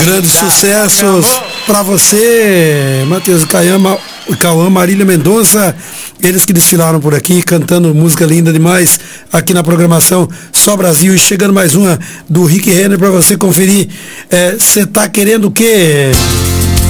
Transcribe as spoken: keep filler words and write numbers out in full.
Grandes sucessos para você, Matheus Caiama, Cauã, Marília Mendonça, eles que desfilaram por aqui, cantando música linda demais aqui na programação Só Brasil. E chegando mais uma do Rick Renner para você conferir. Você é, tá querendo o quê?